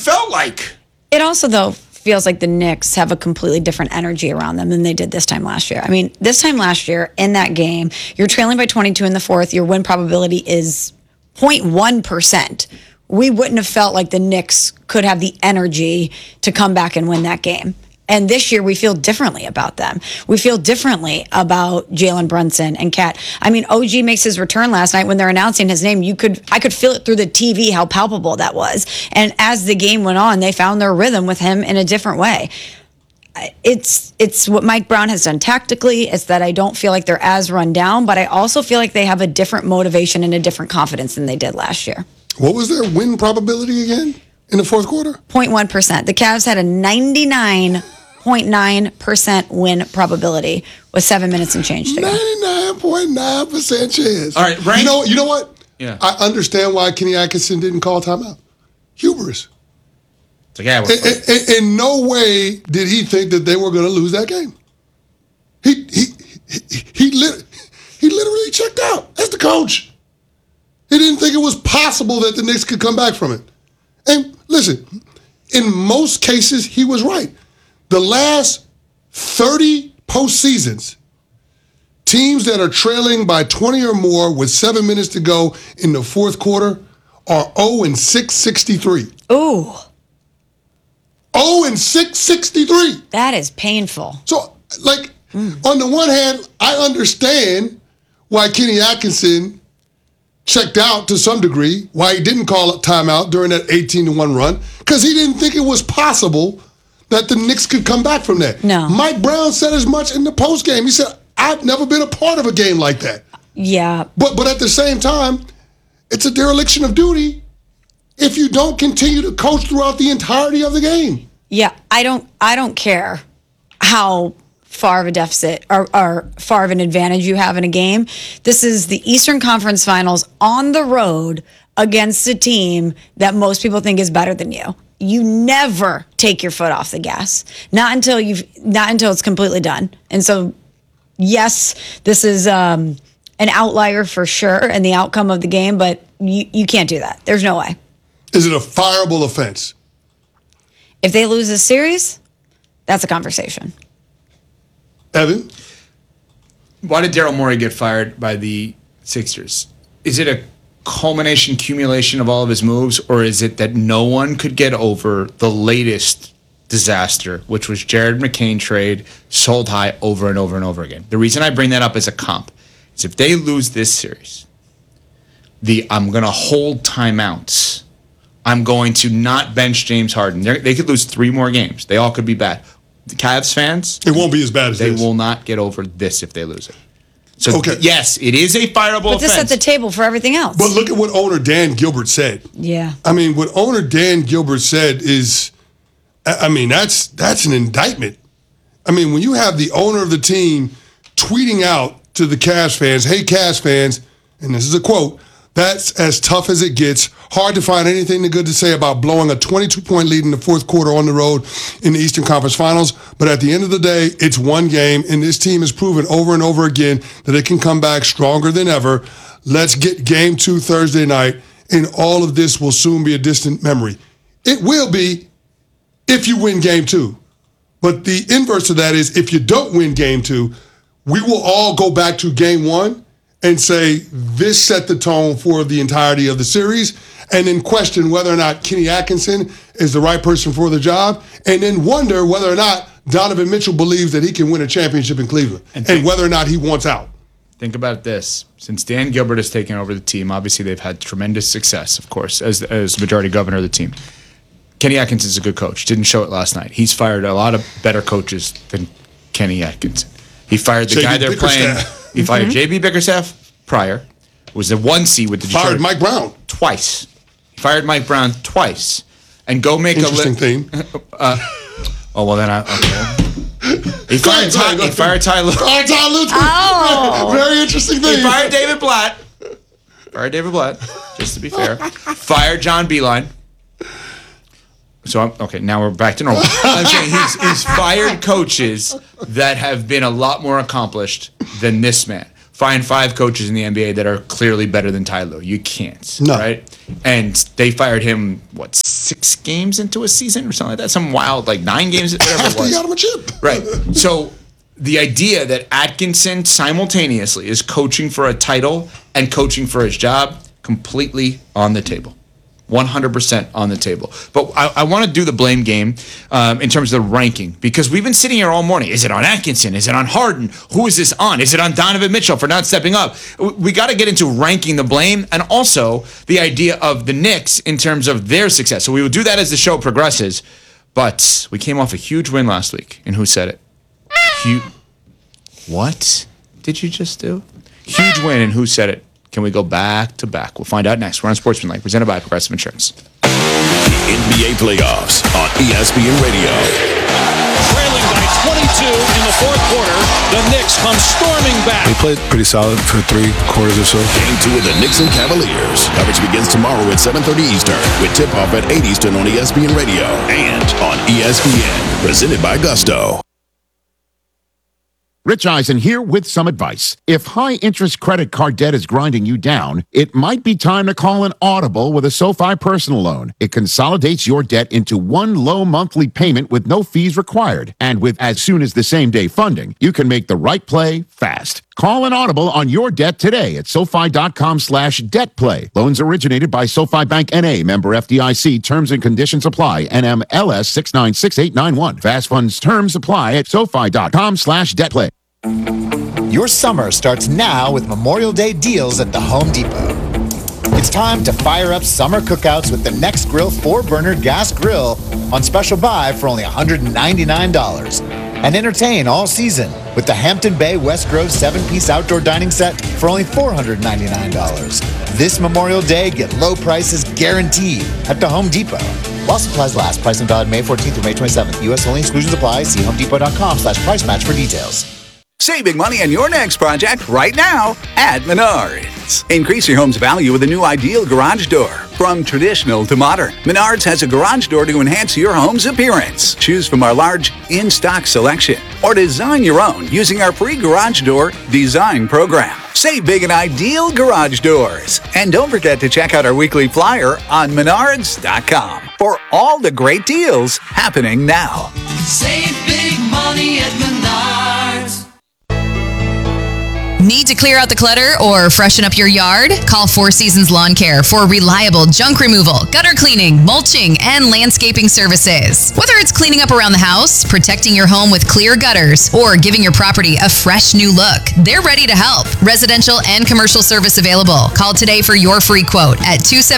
felt like. It also, though, feels like the Knicks have a completely different energy around them than they did this time last year. I mean, this time last year in that game, you're trailing by 22 in the fourth. Your win probability is 0.1%. We wouldn't have felt like the Knicks could have the energy to come back and win that game. And this year, we feel differently about them. We feel differently about Jalen Brunson and Cat. I mean, OG makes his return last night when they're announcing his name. I could feel it through the TV how palpable that was. And as the game went on, they found their rhythm with him in a different way. It's what Mike Brown has done tactically. It's that I don't feel like they're as run down, but I also feel like they have a different motivation and a different confidence than they did last year. What was their win probability again in the fourth quarter? 0.1%. The Cavs had a 99.9% win probability with 7 minutes and change to go. 99.9% chance. All right, right. You know what? Yeah. I understand why Kenny Atkinson didn't call timeout. Hubris. It's like, yeah, In no way did he think that they were going to lose that game. He literally checked out as the coach. He didn't think it was possible that the Knicks could come back from it. And listen, in most cases, he was right. The last 30 postseasons, teams that are trailing by 20 or more with 7 minutes to go in the fourth quarter are 0-6-63. Ooh. 0-6-63. That is painful. So, on the one hand, I understand why Kenny Atkinson checked out to some degree, why he didn't call a timeout during that 18-1 run, because he didn't think it was possible that the Knicks could come back from that. No. Mike Brown said as much in the postgame. He said, I've never been a part of a game like that. Yeah. But at the same time, it's a dereliction of duty if you don't continue to coach throughout the entirety of the game. Yeah, I don't care how far of a deficit or far of an advantage you have in a game. This is the Eastern Conference Finals on the road against a team that most people think is better than you. You never take your foot off the gas. Not until it's completely done. And so, yes, this is an outlier for sure in the outcome of the game, but you can't do that. There's no way. Is it a fireable offense? If they lose this series, that's a conversation. Evan? Why did Daryl Morey get fired by the Sixers? Is it a culmination, accumulation of all of his moves, or is it that no one could get over the latest disaster, which was Jared McCain trade sold high over and over and over again? The reason I bring that up as a comp is if they lose this series, I'm going to hold timeouts. I'm going to not bench James Harden. They could lose 3 more games. They all could be bad. The Cavs fans, it won't be as bad as they this. will not get over this if they lose it. So, okay. Yes, it is a fireable But offense. this set the table for everything else. But look at what owner Dan Gilbert said. Yeah. I mean, what owner Dan Gilbert said is, that's an indictment. I mean, when you have the owner of the team tweeting out to the Cavs fans, hey, Cavs fans, and this is a quote, that's as tough as it gets. Hard to find anything good to say about blowing a 22-point lead in the fourth quarter on the road in the Eastern Conference Finals. But at the end of the day, it's one game, and this team has proven over and over again that it can come back stronger than ever. Let's get Game 2 Thursday night, and all of this will soon be a distant memory. It will be if you win Game 2. But the inverse of that is if you don't win Game 2, we will all go back to Game 1 and say this set the tone for the entirety of the series, and then question whether or not Kenny Atkinson is the right person for the job, and then wonder whether or not Donovan Mitchell believes that he can win a championship in Cleveland, and whether or not he wants out. Think about this. Since Dan Gilbert has taken over the team, obviously they've had tremendous success, of course, as majority governor of the team. Kenny Atkinson's a good coach. Didn't show it last night. He's fired a lot of better coaches than Kenny Atkinson. He fired the guy they're playing. He fired J.B. Bickerstaff prior. Was the 1 seed with the Detroit. Fired Mike Brown. Twice. He fired Mike Brown twice. And go make Interesting theme. Oh, well, then He fired Ty Lue. Ty Lue. Oh. Very interesting thing. He fired David Blatt. Just to be fair. Fired John Beilein. So, now we're back to normal. I'm saying he's fired coaches that have been a lot more accomplished than this man. find 5 coaches in the NBA that are clearly better than Ty Lue. You can't, No. right? And they fired him, 6 games into a season or something like that? Some wild, 9 games, whatever it After was. he got him a chip. Right. So the idea that Atkinson simultaneously is coaching for a title and coaching for his job, completely on the table. 100% on the table. But I want to do the blame game in terms of the ranking, because we've been sitting here all morning. Is it on Atkinson? Is it on Harden? Who is this on? Is it on Donovan Mitchell for not stepping up? We got to get into ranking the blame, and also the idea of the Knicks in terms of their success. So we will do that as the show progresses. But we came off a huge win last week. And who said it? What did you just do? Huge win, and who said it? Can we go back to back? We'll find out next. We're on Sportsmanlike, presented by Progressive Insurance. The NBA playoffs on ESPN Radio. Trailing by 22 in the fourth quarter, the Knicks come storming back. They played pretty solid for 3 quarters or so. Game 2 of the Knicks and Cavaliers. Coverage begins tomorrow at 7:30 Eastern with tip-off at 8 Eastern on ESPN Radio and on ESPN. Presented by Gusto. Rich Eisen here with some advice. If high-interest credit card debt is grinding you down, it might be time to call an Audible with a SoFi personal loan. It consolidates your debt into one low monthly payment with no fees required. And with as soon as the same-day funding, you can make the right play fast. Call an Audible on your debt today at SoFi.com/debtplay. Loans originated by SoFi Bank N.A., member FDIC. Terms and conditions apply. NMLS 696891. Fast funds terms apply at SoFi.com/debtplay. Your summer starts now with Memorial Day deals at the Home Depot. It's time to fire up summer cookouts with the Next Grill 4-burner gas grill on special buy for only $199. And entertain all season with the Hampton Bay West Grove 7-piece outdoor dining set for only $499. This Memorial Day, get low prices guaranteed at the Home Depot. While supplies last, pricing valid May 14th through May 27th. U.S. only, exclusions apply. See homedepot.com/price match for details. Save big money on your next project right now at Menards. Increase your home's value with a new Ideal garage door. From traditional to modern, Menards has a garage door to enhance your home's appearance. Choose from our large in-stock selection or design your own using our free garage door design program. Save big on Ideal garage doors. And don't forget to check out our weekly flyer on Menards.com for all the great deals happening now. Save big money at Menards. Need to clear out the clutter or freshen up your yard? Call Four Seasons Lawn Care for reliable junk removal, gutter cleaning, mulching, and landscaping services. Whether it's cleaning up around the house, protecting your home with clear gutters, or giving your property a fresh new look, they're ready to help. Residential and commercial service available. Call today for your free quote at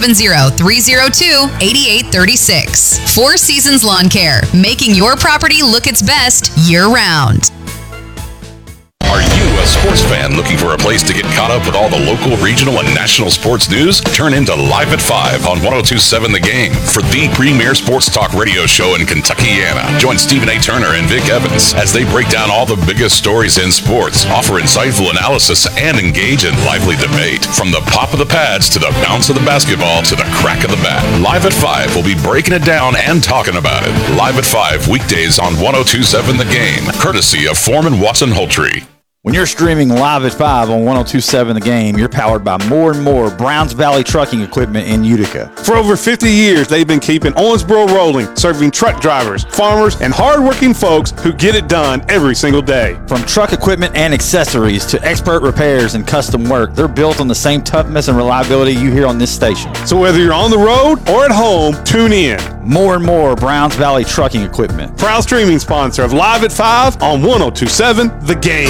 270-302-8836. Four Seasons Lawn Care, making your property look its best year-round. Are you a sports fan looking for a place to get caught up with all the local, regional, and national sports news? Turn into Live at 5 on 102.7 The Game for the premier sports talk radio show in Kentuckiana. Join Stephen A. Turner and Vic Evans as they break down all the biggest stories in sports, offer insightful analysis, and engage in lively debate. From the pop of the pads to the bounce of the basketball to the crack of the bat, Live at 5 will be breaking it down and talking about it. Live at 5 weekdays on 102.7 The Game, courtesy of Foreman Watson Holtree. When you're streaming Live at 5 on 102.7 The Game, you're powered by more and more Browns Valley Trucking Equipment in Utica. For over 50 years, they've been keeping Owensboro rolling, serving truck drivers, farmers, and hardworking folks who get it done every single day. From truck equipment and accessories to expert repairs and custom work, they're built on the same toughness and reliability you hear on this station. So whether you're on the road or at home, tune in. More and more Browns Valley Trucking Equipment. Proud streaming sponsor of Live at 5 on 102.7 The Game.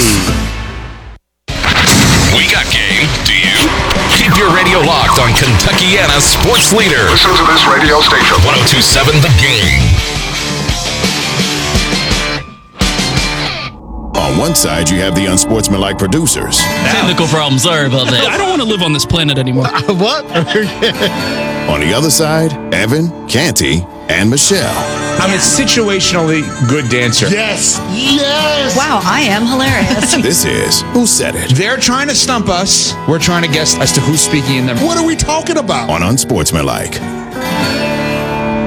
We got game, do you? Keep your radio locked on Kentuckiana's sports leader. Listen to this radio station. 102.7 The Game. On one side, you have the unsportsmanlike producers. Technical problems, sorry about that. I don't want to live on this planet anymore. What? On the other side, Evan, Canty, and Michelle. I'm a situationally good dancer. Yes. Yes. Wow, I am hilarious. This is Who Said It? They're trying to stump us. We're trying to guess as to who's speaking in them. What are we talking about? On Unsportsmanlike.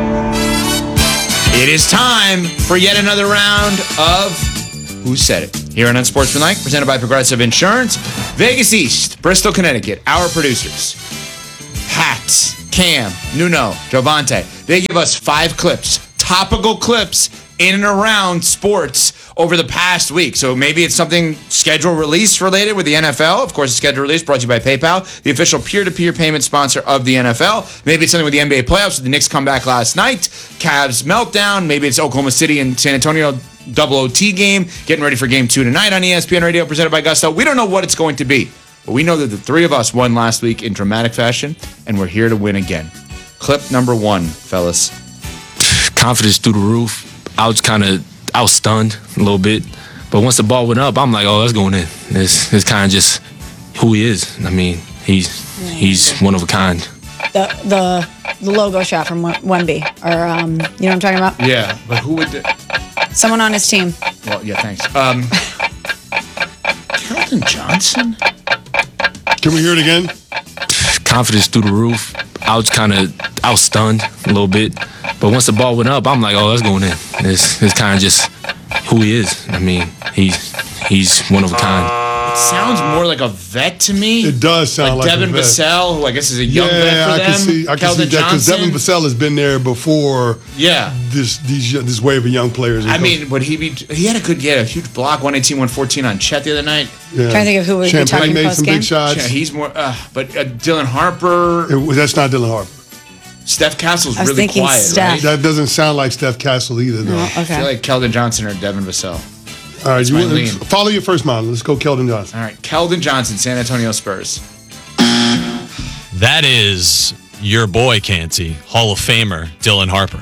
It is time for yet another round of Who Said It. Here on Unsportsmanlike, presented by Progressive Insurance, Vegas East, Bristol, Connecticut, our producers, Pat, Cam, Nuno, Jovante, they give us 5 clips, topical clips in and around sports over the past week. So maybe it's something schedule release related with the NFL. Of course, the schedule release brought to you by PayPal, the official peer-to-peer payment sponsor of the NFL. Maybe it's something with the NBA playoffs with the Knicks comeback last night, Cavs meltdown. Maybe it's Oklahoma City and San Antonio double OT game, getting ready for game 2 tonight on ESPN Radio presented by Gusto. We don't know what it's going to be, but we know that the 3 of us won last week in dramatic fashion, and we're here to win again. Clip number 1, fellas. Confidence through the roof. I was stunned a little bit, but once the ball went up, I'm like, oh, that's going in. It's kind of just who he is. I mean, he's one of a kind. The logo shot from Wemby, or you know what I'm talking about? Yeah, but who would? Someone on his team. Well, yeah, thanks. Keldon Johnson. Can we hear it again? Confidence through the roof. I was stunned a little bit, but once the ball went up, I'm like, oh, that's going in. It's kind of just who he is. I mean, he's one of a kind. It sounds more like a vet to me. It does sound like Devin a vet. Vassell, who I guess is a young vet for them. I can see that because Devin Vassell has been there before. Yeah, this wave of young players. I mean, would he be? He had a huge block, 118, 114 on Chet the other night. Yeah. Trying to think of who was Champagne made some post-game. big shots. Yeah, he's more, but Dylan Harper. That's not Dylan Harper. Steph Castle's I was really thinking quiet, Steph. right? That doesn't sound like Steph Castle either, though. Oh, okay. I feel like Keldon Johnson or Devin Vassell. All right, my lean. follow your first model. Let's go, Keldon Johnson. All right, Keldon Johnson, San Antonio Spurs. That is your boy, Canty, Hall of Famer Dylan Harper.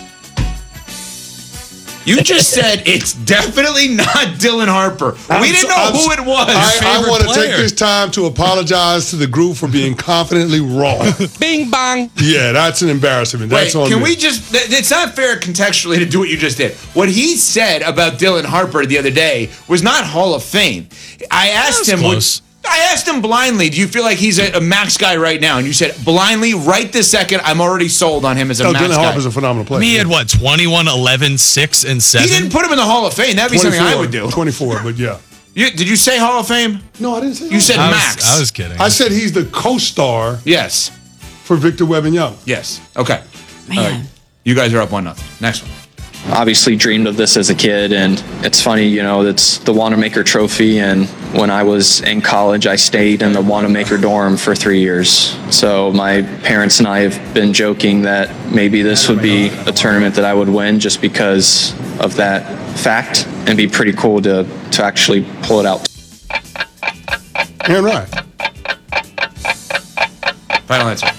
You just said it's definitely not Dylan Harper. We didn't know who it was. I want to take this time to apologize to the group for being confidently wrong. Bing bong. Yeah, that's an embarrassment. That's Wait, on can me. we just? It's not fair contextually to do what you just did. What he said about Dylan Harper the other day was not Hall of Fame. I asked him. I asked him blindly, do you feel like he's a max guy right now? And you said, blindly, right this second, I'm already sold on him as a max Dylan guy. Harper's a phenomenal player. He had what, 21, 11, 6, and 7? He didn't put him in the Hall of Fame. That'd be something I would do. 24, but yeah. Did you say Hall of Fame? No, I didn't say You said max. I was kidding. I said he's the co-star Yes. for Victor Wembanyama. Yes. Okay. Man. All right. You guys are up 1-0. Next one. Obviously dreamed of this as a kid, and it's funny, you know, it's the Wanamaker Trophy, and when I was in college, I stayed in the Wanamaker dorm for 3 years. So my parents and I have been joking that maybe this would be a tournament that I would win just because of that fact, and be pretty cool to actually pull it out. Aaron Wright. Final answer.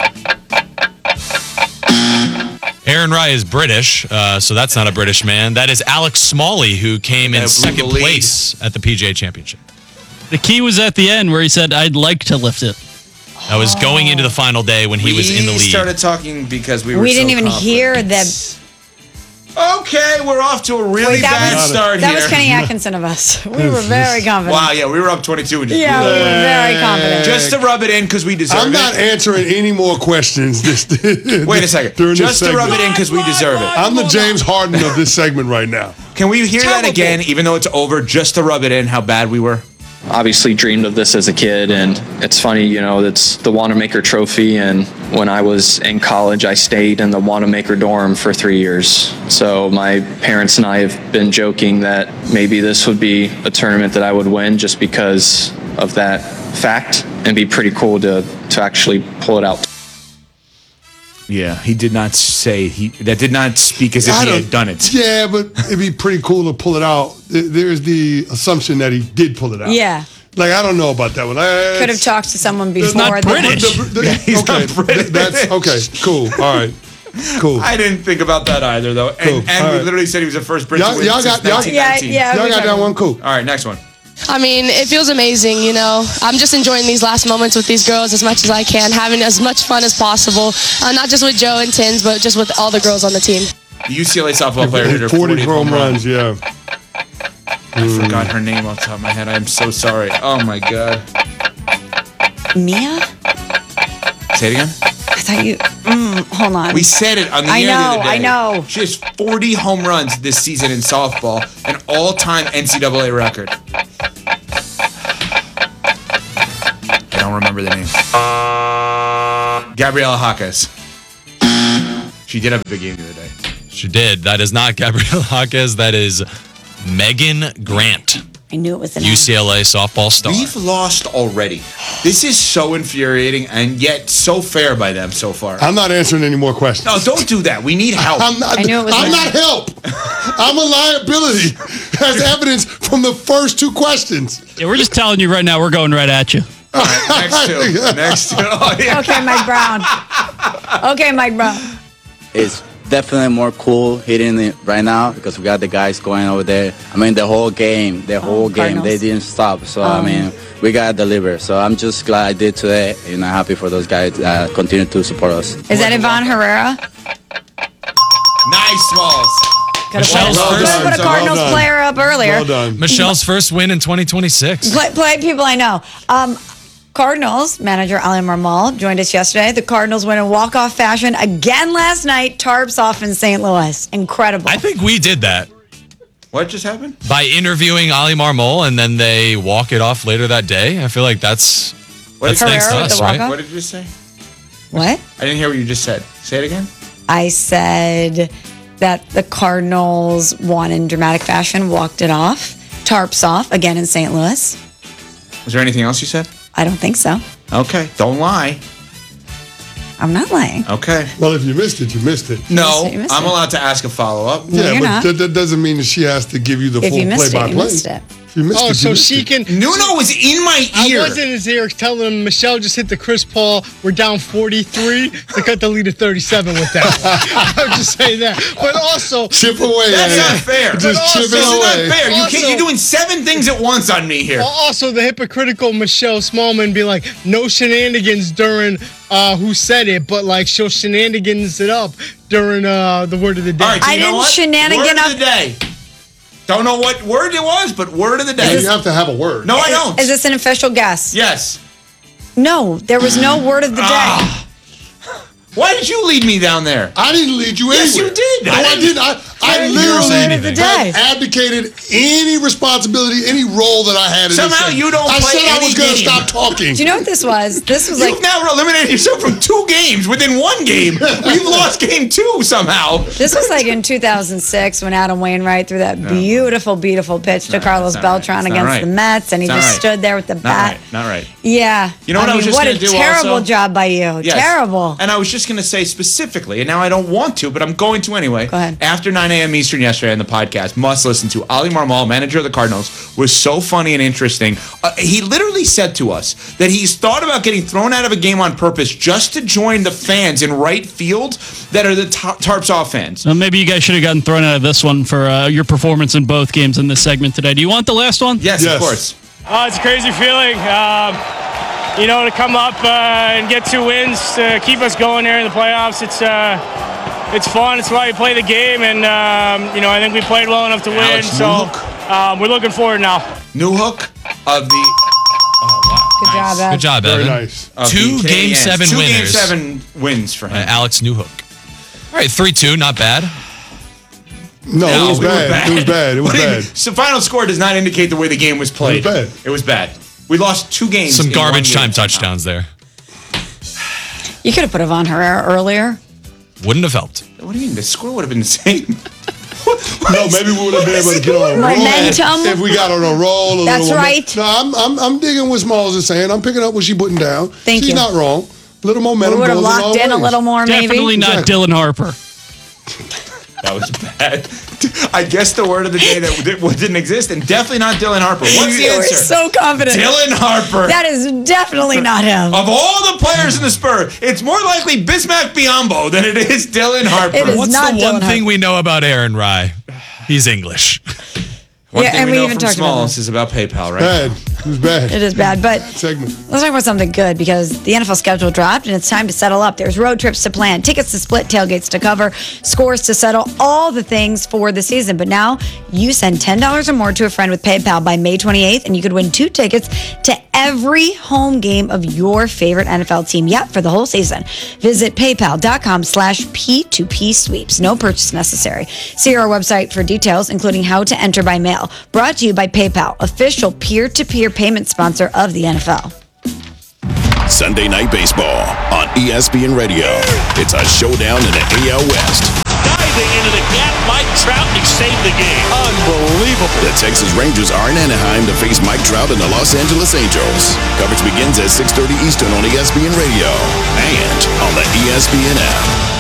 Aaron Wright is British, so that's not a British man. That is Alex Smalley, who came in second place at the PGA Championship. The key was at the end where he said, I'd like to lift it. That was going into the final day when he was in the lead. We started talking because we were We didn't so even confident. hear the. Okay, we're off to a really bad start that here. was Kenny Atkinson of us. We were very confident. Wow, yeah, we were up 22. And just Yeah, we were very confident. Just to rub it in because we deserve it. I'm not answering any more questions. Wait a second. Just to rub it in because we deserve it. I'm the James Harden of this segment right now. Can we hear that again, even though it's over, just to rub it in how bad we were? Obviously dreamed of this as a kid, and it's funny, you know, it's the Wanamaker Trophy, and when I was in college, I stayed in the Wanamaker dorm for 3 years. So my parents and I have been joking that maybe this would be a tournament that I would win just because of that fact, and be pretty cool to actually pull it out. Yeah, he did not say that did not speak as if he had done it. Yeah, but it'd be pretty cool to pull it out. There's the assumption that he did pull it out. Yeah. Like, I don't know about that one. Could have talked to someone before. not British. He's not British. That's okay. Cool. All right. Cool. I didn't think about that either, though. Cool. And All we right. literally said he was the first British to win Y'all since got- y'all- 1919. Y'all got that one? Cool. All right, next one. I mean, it feels amazing, you know. I'm just enjoying these last moments with these girls as much as I can, having as much fun as possible. Not just with Joe and Tins, but just with all the girls on the team. The UCLA softball player hit her 40 40th home runs, yeah. I forgot her name off the top of my head. I'm so sorry. Oh, my God. Mia? Say it again. I thought you. Hold on. We said it on the I air know, the other day. I know. She has 40 home runs this season in softball, and all-time NCAA record. I don't remember the name. Gabriela Jaquez. She did have a big game the other day. She did. That is not Gabriela Jaquez. That is Megan Grant. I knew it was an UCLA softball star. We've lost already. This is so infuriating and yet so fair by them so far. I'm not answering any more questions. No, don't do that. We need help. I'm not help. I'm a liability. As evidence from the first two questions. Yeah, we're just telling you right now, we're going right at you. All right, next two. Oh, yeah. Okay, Mike Brown. Okay, Mike Brown. It's definitely more cool hitting it right now because we got the guys going over there. I mean, the whole game, Cardinals. they didn't stop. So, I mean, we got to deliver. So I'm just glad I did today, and I'm happy for those guys that continue to support us. Is that Ivan Herrera? Nice balls. Michelle's Could have put a Cardinals player up earlier. Well done. Michelle's first win in 2026. Play people I know. Cardinals manager Ali Marmol joined us yesterday. The Cardinals win in walk-off fashion again last night. Tarps off in St. Louis. Incredible. I think we did that. What just happened? By interviewing Ali Marmol, and then they walk it off later that day. I feel like that's thanks to us, right? What did you just say? What? I didn't hear what you just said. Say it again. I said that the Cardinals won in dramatic fashion, walked it off. Tarps off again in St. Louis. Was there anything else you said? I don't think so. Okay, don't lie. I'm not lying. Okay. Well, if you missed it, you missed it. No, You missed I'm it. allowed to ask a follow-up. No, you're not. That doesn't mean that she has to give you the If full you missed it, play-by-play. you missed it. If you missed it, you so missed she it. can. Nuno was in my ear. I was in his ear telling him Michelle just hit the Chris Paul. We're down 43. They cut the lead to 37 with that. I'll just say that. But also, Chip away. That's at not it. fair. Just chip This it is away. not fair. Also- You're doing 7 things at once on me here. Also, the hypocritical Michelle Smallman be like, no shenanigans during who said it, but like she'll shenanigans it up during the word of the day. All right, so I you know didn't what? shenanigan Word up- of the day. Don't know what word it was, but word of the day. You have to have a word. No, I don't. Is this an official guess? Yes. No, there was no word of the day. Why did you lead me down there? I didn't lead you Yes, anywhere. you did. No, I I didn't- didn't. I didn't literally say anything. had abdicated any responsibility, any role that I had in Somehow this thing. you don't I play said I was any going to game. stop talking. Do you know what this was? This was like You've now eliminated yourself from 2 games within 1 game. We've lost game 2 somehow. this was like in 2006 when Adam Wainwright threw that beautiful, beautiful pitch to Carlos it's not right. Beltran It's not against right. the Mets, and he It's not just right. stood there with the Not bat. right. Not right. Yeah. You know what I was just what gonna a do terrible also? job by you. Yes. Terrible. And I was just going to say specifically, and now I don't want to, but I'm going to anyway. Go ahead. After 9 a.m. Eastern yesterday on the podcast, must listen to Ali Marmol, manager of the Cardinals, was so funny and interesting. He literally said to us that he's thought about getting thrown out of a game on purpose just to join the fans in right field that are the Tarps Off fans. Well, maybe you guys should have gotten thrown out of this one for your performance in both games in this segment today. Do you want the last one? Yes, of course. Oh, it's a crazy feeling. You know, to come up and get 2 wins to keep us going there in the playoffs. It's fun. It's why we play the game, and you know, I think we played well enough to win. Alex So we're looking forward now. Newhook of the. Good job, Ev. Good job, Very Evan. nice. Of 2 the Game Canadiens. 7 2 winners. Game 7 wins for him. Alex Newhook. All right, 3-2, not bad. No, it was bad. It was bad. It was bad. So final score does not indicate the way the game was played. It was bad. It was bad. We lost 2 games. Some in garbage 1 time game. touchdowns there. You could have put Ivan Herrera earlier. Wouldn't have helped. What do you mean? The score would have been the same. No, maybe we would have been able to get on a roll Momentum. if we got on a roll. A That's little right. No, I'm digging what Smalls is saying. I'm picking up what she's putting down. Thank She's you. not wrong. Little We momentum would have goes a long locked in a ways. little more, maybe. Definitely not Exactly. Dylan Harper. That was bad. I guess the word of the day that didn't exist, and definitely not Dylan Harper. What's the You were answer? so confident. Dylan Harper. That is definitely not him. Of all the players in the Spur, it's more likely Bismack Biyombo than it is Dylan Harper. It is What's not the one Dylan thing we know about Aaron Rye? He's English. One Yeah, thing and we we know even from talked about Smalls is about PayPal, right? Bad. It was bad. It is bad, but segment. Let's talk about something good because the NFL schedule dropped and it's time to settle up. There's road trips to plan, tickets to split, tailgates to cover, scores to settle, all the things for the season. But now you send $10 or more to a friend with PayPal by May 28th and you could win 2 tickets to every home game of your favorite NFL team. Yep, for the whole season. Visit paypal.com/P2P sweeps. No purchase necessary. See our website for details, including how to enter by mail. Brought to you by PayPal, official peer-to-peer payment sponsor of the NFL. Sunday Night Baseball on ESPN Radio. It's a showdown in the AL West. Diving into the gap, Mike Trout, and he saved the game. Unbelievable. The Texas Rangers are in Anaheim to face Mike Trout and the Los Angeles Angels. Coverage begins at 6:30 Eastern on ESPN Radio and on the ESPN app.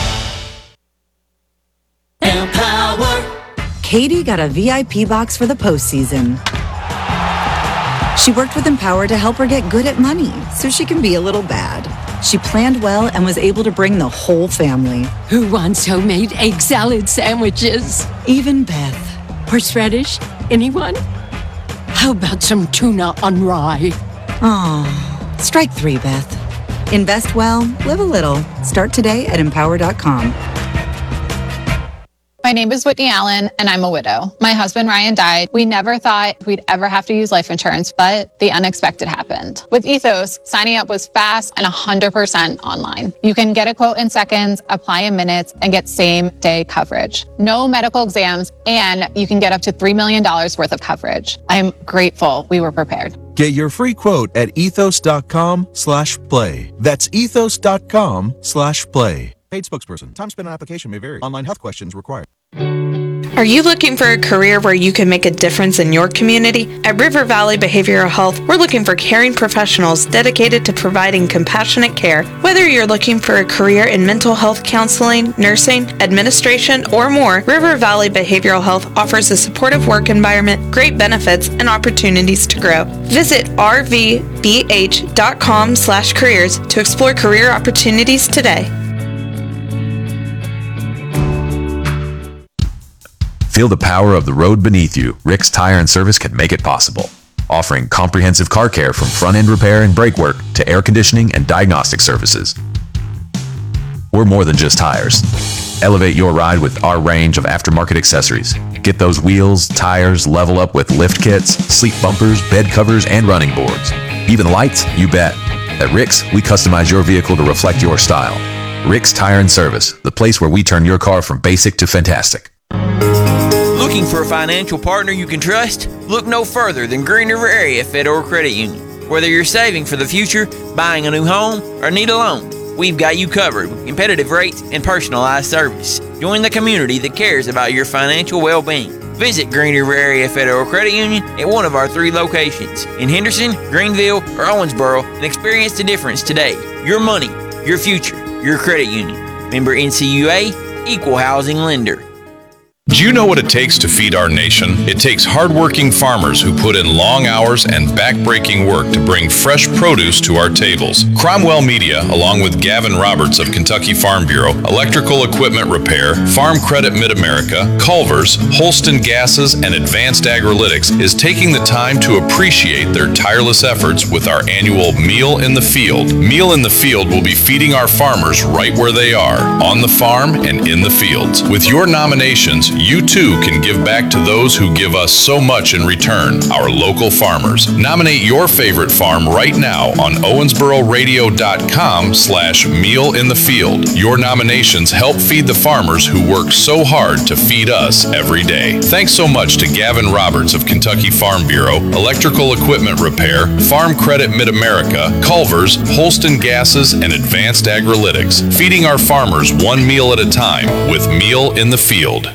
Empower. Katie got a VIP box for the postseason. She worked with Empower to help her get good at money so she can be a little bad. She planned well and was able to bring the whole family. Who wants homemade egg salad sandwiches? Even Beth. Horseradish? Anyone? How about some tuna on rye? Aw, strike 3, Beth. Invest well, live a little. Start today at empower.com. My name is Whitney Allen, and I'm a widow. My husband, Ryan, died. We never thought we'd ever have to use life insurance, but the unexpected happened. With Ethos, signing up was fast and 100% online. You can get a quote in seconds, apply in minutes, and get same-day coverage. No medical exams, and you can get up to $3 million worth of coverage. I am grateful we were prepared. Get your free quote at ethos.com/play. That's ethos.com/play. Paid spokesperson. Time spent on application may vary. Online health questions required. Are you looking for a career where you can make a difference in your community? At River Valley Behavioral Health, we're looking for caring professionals dedicated to providing compassionate care. Whether you're looking for a career in mental health counseling, nursing, administration, or more, River Valley Behavioral Health offers a supportive work environment, great benefits, and opportunities to grow. Visit rvbh.com/careers to explore career opportunities today. Feel the power of the road beneath you. Rick's Tire and Service can make it possible. Offering comprehensive car care from front-end repair and brake work to air conditioning and diagnostic services. We're more than just tires. Elevate your ride with our range of aftermarket accessories. Get those wheels, tires, level up with lift kits, seat bumpers, bed covers, and running boards. Even lights, you bet. At Rick's, we customize your vehicle to reflect your style. Rick's Tire and Service, the place where we turn your car from basic to fantastic. Looking for a financial partner you can trust? Look no further than Green River Area Federal Credit Union. Whether you're saving for the future, buying a new home, or need a loan, we've got you covered with competitive rates and personalized service. Join the community that cares about your financial well-being. Visit Green River Area Federal Credit Union at one of our 3 locations in Henderson, Greenville, or Owensboro and experience the difference today. Your money, your future, your credit union. Member NCUA, Equal Housing Lender. Do you know what it takes to feed our nation? It takes hardworking farmers who put in long hours and backbreaking work to bring fresh produce to our tables. Cromwell Media, along with Gavin Roberts of Kentucky Farm Bureau, Electrical Equipment Repair, Farm Credit Mid-America, Culver's, Holston Gases, and Advanced Agrilytics, is taking the time to appreciate their tireless efforts with our annual Meal in the Field. Meal in the Field will be feeding our farmers right where they are, on the farm and in the fields. With your nominations, you too can give back to those who give us so much in return, our local farmers. Nominate your favorite farm right now on owensbororadio.com/mealinthefield. Your nominations help feed the farmers who work so hard to feed us every day. Thanks so much to Gavin Roberts of Kentucky Farm Bureau, Electrical Equipment Repair, Farm Credit Mid-America, Culver's, Holston Gases, and Advanced Agrilytics, feeding our farmers one meal at a time with Meal in the Field.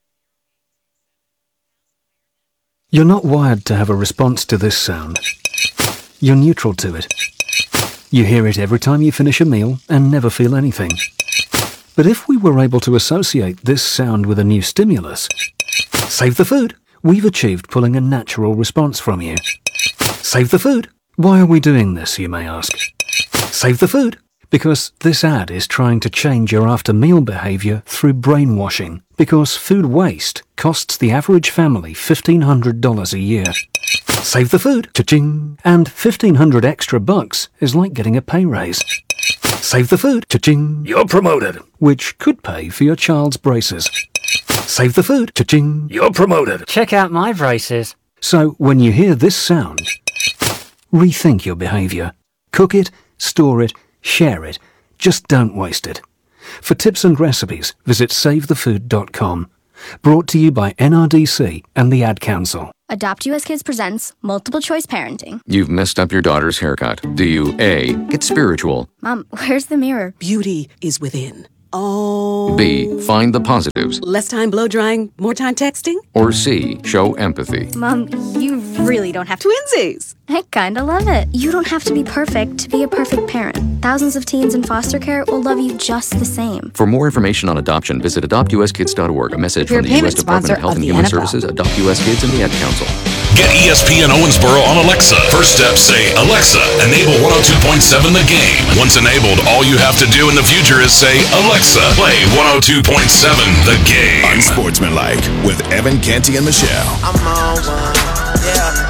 You're not wired to have a response to this sound. You're neutral to it. You hear it every time you finish a meal and never feel anything. But if we were able to associate this sound with a new stimulus, save the food, we've achieved pulling a natural response from you. Save the food. Why are we doing this, you may ask? Save the food. Because this ad is trying to change your after-meal behavior through brainwashing. Because food waste costs the average family $1,500 a year. Save the food. Cha-ching. And $1,500 extra bucks is like getting a pay raise. Save the food. Cha-ching. You're promoted. Which could pay for your child's braces. Save the food. Cha-ching. You're promoted. Check out my braces. So when you hear this sound, rethink your behavior. Cook it, store it, share it. Just don't waste it. For tips and recipes, visit SaveTheFood.com. Brought to you by NRDC and the Ad Council. Adopt US Kids presents Multiple Choice Parenting. You've messed up your daughter's haircut. Do you A, get spiritual, Mom, where's the mirror? Beauty is within. Oh. B, find the positives, Less time blow drying, more time texting? or C, show empathy? Mom, you really don't have to. Twinsies! I kinda love it. You don't have to be perfect to be a perfect parent. Thousands of teens in foster care will love you just the same. For more information on adoption, visit adoptuskids.org. A message from the U.S. Department of Health and Human Services, Adopt U.S. Kids, and the Ad Council. Get ESPN Owensboro on Alexa. First step, say, Alexa, enable 102.7 The Game. Once enabled, all you have to do in the future is say, Alexa, play 102.7 The Game. Unsportsmanlike with Evan, Canty, and Michelle. I'm on one, yeah.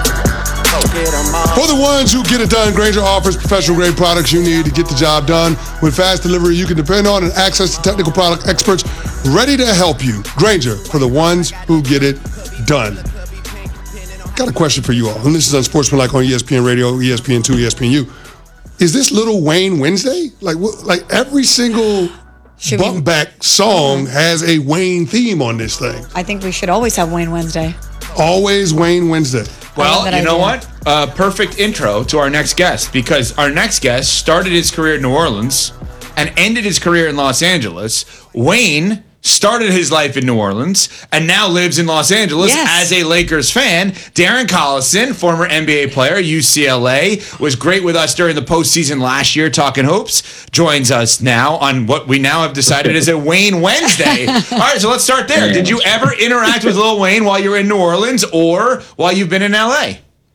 For the ones who get it done, Grainger offers professional-grade products you need to get the job done. With fast delivery you can depend on and access to technical product experts ready to help you. Grainger, for the ones who get it done. Got a question for you all, and this is Unsportsmanlike on ESPN Radio, ESPN2, ESPNU. Is this Lil Wayne Wednesday? Like every single bump back song has a Wayne theme on this thing. I think we should always have Wayne Wednesday. Always Wayne Wednesday. Well, you know what? Perfect intro to our next guest, because our next guest started his career in New Orleans and ended his career in Los Angeles. Wayne started his life in New Orleans and now lives in Los Angeles as a Lakers fan. Darren Collison, former NBA player, UCLA, was great with us during the postseason last year talking hoops, joins us now on what we now have decided is a Wayne Wednesday. All right, so let's start there. Did you ever interact with Lil Wayne while you were in New Orleans or while you've been in LA?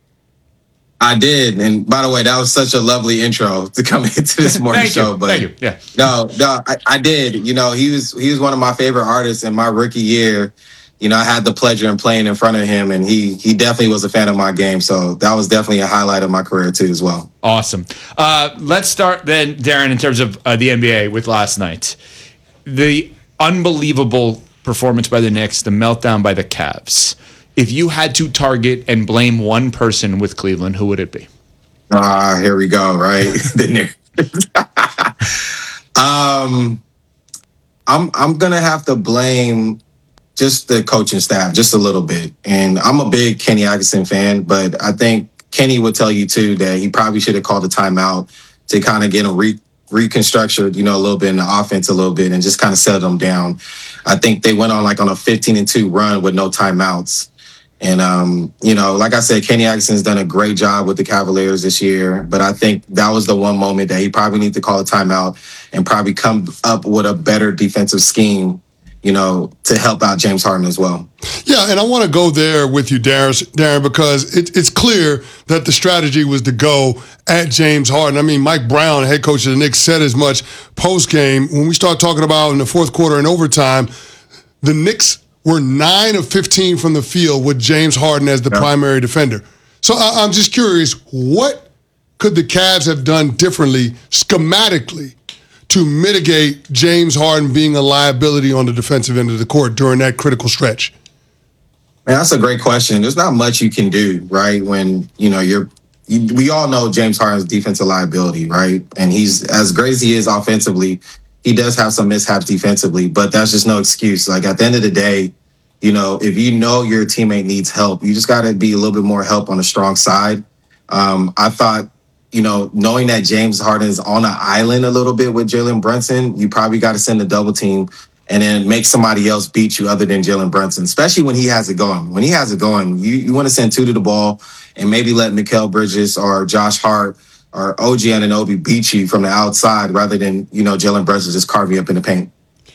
I did, and by the way, that was such a lovely intro to come into this morning show. But thank you. Yeah. No, I did. You know, he was one of my favorite artists in my rookie year. You know, I had the pleasure in playing in front of him, and he definitely was a fan of my game. So that was definitely a highlight of my career too, as well. Awesome. Let's start then, Darren, in terms of the NBA with last night. The unbelievable performance by the Knicks, the meltdown by the Cavs. If you had to target and blame one person with Cleveland, who would it be? Here we go, right? I'm gonna have to blame just the coaching staff just a little bit. And I'm a big Kenny Atkinson fan, but I think Kenny would tell you too that he probably should have called a timeout to kind of get a reconstruction, a little bit in the offense a little bit and just kind of settle them down. I think they went on a 15-2 run with no timeouts. And, like I said, Kenny Atkinson's done a great job with the Cavaliers this year, but I think that was the one moment that he probably needs to call a timeout and probably come up with a better defensive scheme, to help out James Harden as well. Yeah, and I want to go there with you, Darren, because it's clear that the strategy was to go at James Harden. I mean, Mike Brown, head coach of the Knicks, said as much post-game. When we start talking about in the fourth quarter and overtime, the Knicks were 9 of 15 from the field with James Harden as the primary defender. So I'm just curious, what could the Cavs have done differently schematically to mitigate James Harden being a liability on the defensive end of the court during that critical stretch? Man, that's a great question. There's not much you can do, right? When, we all know James Harden's defensive liability, right? And he's as great as he is offensively, he does have some mishaps defensively, but that's just no excuse. Like at the end of the day, if your teammate needs help, you just got to be a little bit more help on the strong side. I thought, knowing that James Harden is on an island a little bit with Jalen Brunson, you probably got to send a double team and then make somebody else beat you other than Jalen Brunson, especially when he has it going. When he has it going, you want to send two to the ball and maybe let Mikal Bridges or Josh Hart or OG Anunoby beat you from the outside rather than, Jalen Brunson just carve you up in the paint.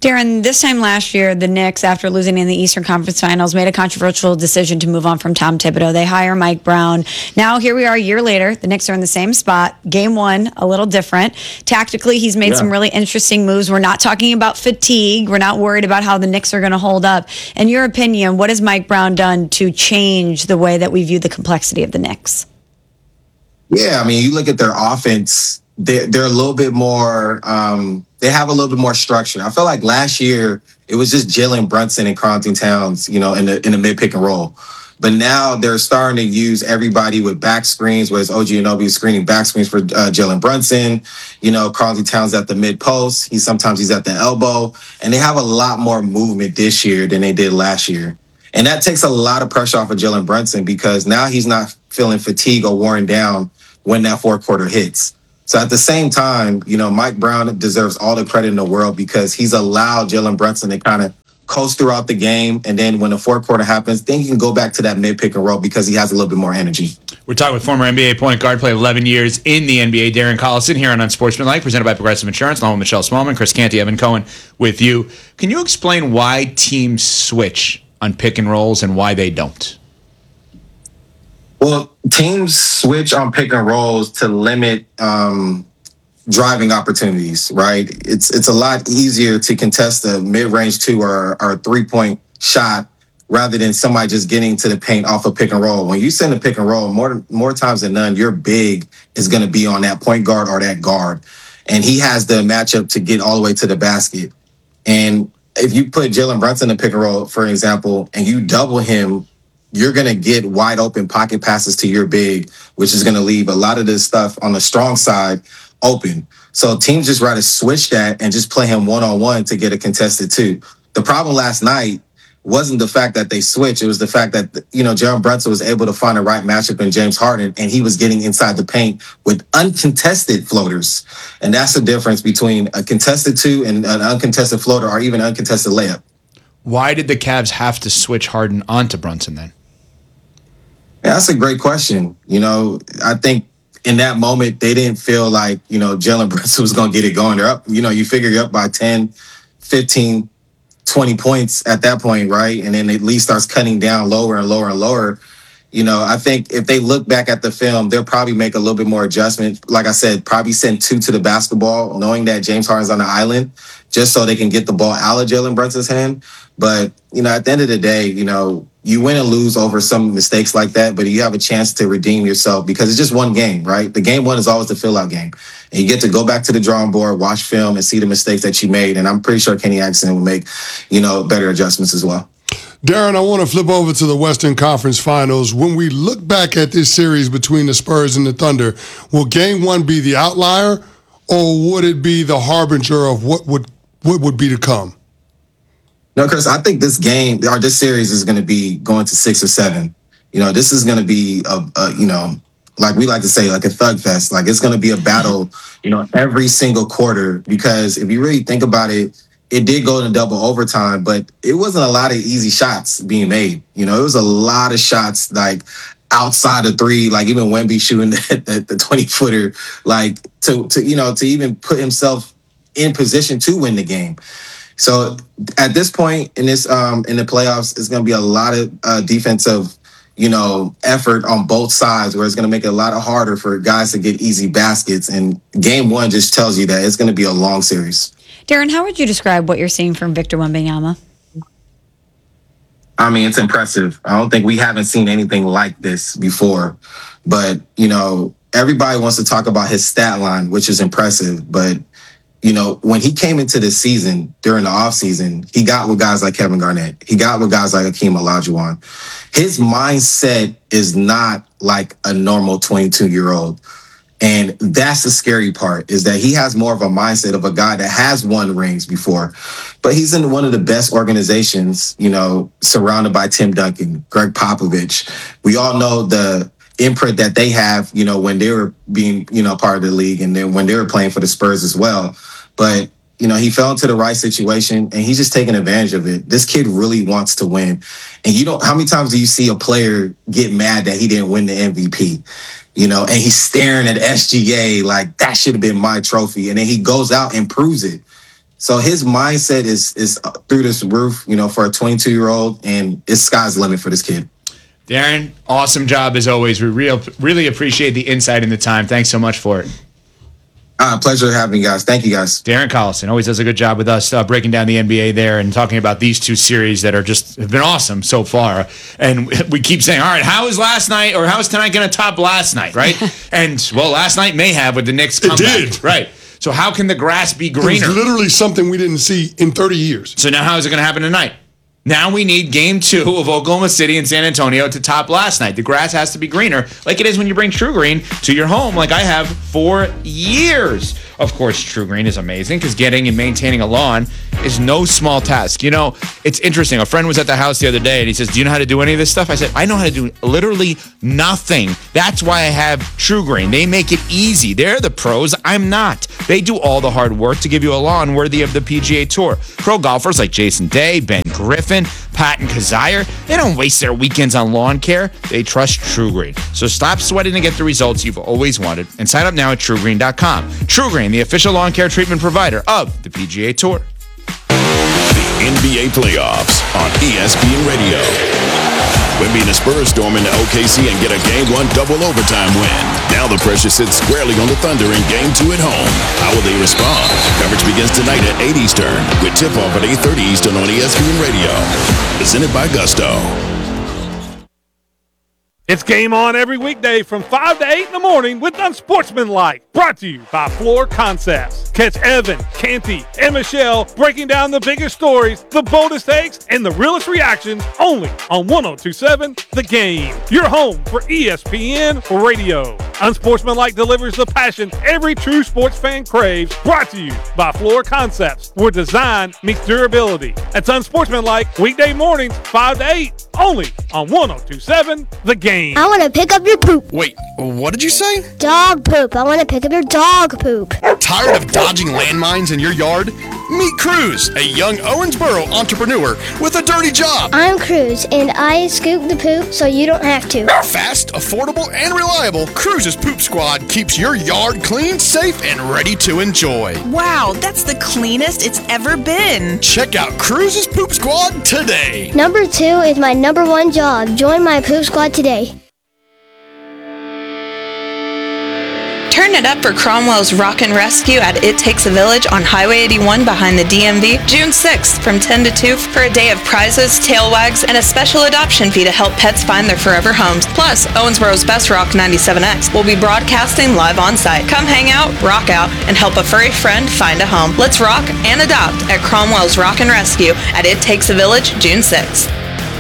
Darren, this time last year, the Knicks, after losing in the Eastern Conference Finals, made a controversial decision to move on from Tom Thibodeau. They hire Mike Brown. Now, here we are a year later. The Knicks are in the same spot. Game one, a little different. Tactically, he's made some really interesting moves. We're not talking about fatigue. We're not worried about how the Knicks are going to hold up. In your opinion, what has Mike Brown done to change the way that we view the complexity of the Knicks? Yeah, I mean, you look at their offense, they're a little bit more, they have a little bit more structure. I feel like last year, it was just Jalen Brunson and Carlton Towns, in the mid pick and roll. But now they're starting to use everybody with back screens, whereas OG Anunoby is screening back screens for Jalen Brunson. Carlton Towns at the mid post. Sometimes he's at the elbow. And they have a lot more movement this year than they did last year. And that takes a lot of pressure off of Jalen Brunson because now he's not feeling fatigue or worn down when that fourth quarter hits. So at the same time, Mike Brown deserves all the credit in the world because he's allowed Jalen Brunson to kind of coast throughout the game. And then when the fourth quarter happens, then you can go back to that mid pick and roll because he has a little bit more energy. We're talking with former NBA point guard, played 11 years in the NBA, Darren Collison, here on Unsportsmanlike, presented by Progressive Insurance, along with Michelle Smallman, Chris Canty, Evan Cohen with you. Can you explain why teams switch on pick and rolls and why they don't? Well, teams switch on pick and rolls to limit driving opportunities, right? It's a lot easier to contest a mid-range two or a three-point shot rather than somebody just getting to the paint off a pick and roll. When you send a pick and roll, more times than none, your big is going to be on that point guard or that guard. And he has the matchup to get all the way to the basket. And if you put Jalen Brunson in a pick and roll, for example, and you double him, you're going to get wide open pocket passes to your big, which is going to leave a lot of this stuff on the strong side open. So teams just rather switch that and just play him one-on-one to get a contested two. The problem last night wasn't the fact that they switched. It was the fact that, Jalen Brunson was able to find the right matchup in James Harden, and he was getting inside the paint with uncontested floaters. And that's the difference between a contested two and an uncontested floater or even uncontested layup. Why did the Cavs have to switch Harden onto Brunson then? Yeah, that's a great question. I think in that moment, they didn't feel like, Jalen Brunson was going to get it going. They're up, you figure you're up by 10, 15, 20 points at that point, right? And then it at least starts cutting down lower and lower and lower. I think if they look back at the film, they'll probably make a little bit more adjustment. Like I said, probably send two to the basketball, knowing that James Harden's on the island, just so they can get the ball out of Jalen Brunson's hand. But, at the end of the day, you win and lose over some mistakes like that, but you have a chance to redeem yourself because it's just one game, right? The game one is always the fill-out game. And you get to go back to the drawing board, watch film, and see the mistakes that you made. And I'm pretty sure Kenny Atkinson will make, better adjustments as well. Darren, I want to flip over to the Western Conference Finals. When we look back at this series between the Spurs and the Thunder, will game one be the outlier, or would it be the harbinger of what would be to come? No, Chris, I think this game or this series is going to be going to 6 or 7. This is going to be like we like to say, like a thug fest. Like it's going to be a battle, every single quarter, because if you really think about it, it did go into double overtime, but it wasn't a lot of easy shots being made. It was a lot of shots like outside of three, like even Wemby shooting the 20-footer, like to even put himself in position to win the game. So at this point in this in the playoffs, it's going to be a lot of defensive, effort on both sides, where it's going to make it a lot harder for guys to get easy baskets. And game one just tells you that it's going to be a long series. Darren, how would you describe what you're seeing from Victor Wembanyama? I mean, it's impressive. I don't think we haven't seen anything like this before. But, everybody wants to talk about his stat line, which is impressive. But, when he came into this season during the offseason, he got with guys like Kevin Garnett. He got with guys like Hakeem Olajuwon. His mindset is not like a normal 22-year-old. And that's the scary part, is that he has more of a mindset of a guy that has won rings before. But he's in one of the best organizations, surrounded by Tim Duncan, Greg Popovich. We all know the imprint that they have, when they were being, part of the league, and then when they were playing for the Spurs as well. But, he fell into the right situation, and he's just taking advantage of it. This kid really wants to win. And how many times do you see a player get mad that he didn't win the MVP? And he's staring at SGA like that should have been my trophy. And then he goes out and proves it. So his mindset is through this roof, you know, for a 22-year-old, and it's sky's the limit for this kid. Darren, awesome job as always. We really appreciate the insight and the time. Thanks so much for it. Pleasure having you guys. Thank you, guys. Darren Collison always does a good job with us breaking down the NBA there and talking about these two series that have been awesome so far. And we keep saying, all right, how is last night or how is tonight going to top last night, right? And, well, last night may have with the Knicks comeback. It did. Right. So how can the grass be greener? It was literally something we didn't see in 30 years. So now how is it going to happen tonight? Now we need game 2 of Oklahoma City and San Antonio to top last night. The grass has to be greener like it is when you bring True Green to your home like I have for years. Of course, True Green is amazing because getting and maintaining a lawn is no small task. You know, it's interesting. A friend was at the house the other day and he says, do you know how to do any of this stuff? I said, I know how to do literally nothing. That's why I have True Green. They make it easy. They're the pros. I'm not. They do all the hard work to give you a lawn worthy of the PGA Tour. Pro golfers like Jason Day, Ben Griffin, Patton Kazire, they don't waste their weekends on lawn care. They trust True Green. So stop sweating to get the results you've always wanted and sign up now at TrueGreen.com. True Green, the official lawn care treatment provider of the PGA Tour. The NBA playoffs on ESPN Radio. Wemby and the Spurs storm into OKC and get a Game 1 double overtime win. Now the pressure sits squarely on the Thunder in Game 2 at home. How will they respond? Coverage begins tonight at 8 Eastern with tip-off at 8:30 Eastern on ESPN Radio. Presented by Gusto. It's Game On every weekday from 5 to 8 in the morning with Unsportsmanlike. Brought to you by Floor Concepts. Catch Evan, Canty, and Michelle breaking down the biggest stories, the boldest takes, and the realest reactions only on 102.7 The Game. Your home for ESPN Radio. Unsportsmanlike delivers the passion every true sports fan craves. Brought to you by Floor Concepts, where design meets durability. That's Unsportsmanlike weekday mornings 5 to 8 only on 102.7 The Game. I want to pick up your poop. Wait, what did you say? Dog poop. I want to pick up your dog poop. Tired of dodging landmines in your yard? Meet Cruz, a young Owensboro entrepreneur with a dirty job. I'm Cruz, and I scoop the poop so you don't have to. Fast, affordable, and reliable, Cruz's Poop Squad keeps your yard clean, safe, and ready to enjoy. Wow, that's the cleanest it's ever been. Check out Cruz's Poop Squad today. Number 2 is my number 1 job. Join my Poop Squad today. Turn it up for Cromwell's Rock and Rescue at It Takes a Village on Highway 81 behind the DMV, June 6th from 10 to 2 for a day of prizes, tail wags, and a special adoption fee to help pets find their forever homes. Plus, Owensboro's Best Rock 97X will be broadcasting live on site. Come hang out, rock out, and help a furry friend find a home. Let's rock and adopt at Cromwell's Rock and Rescue at It Takes a Village, June 6th.